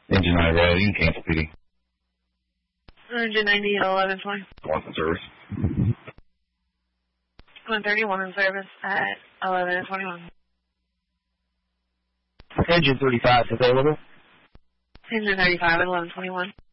Engine 9 red, you can cancel PD. Engine 90 at 11:20. Lost in service. 131 in service at 11:21. Engine 35 available. Engine 35 at 11:21.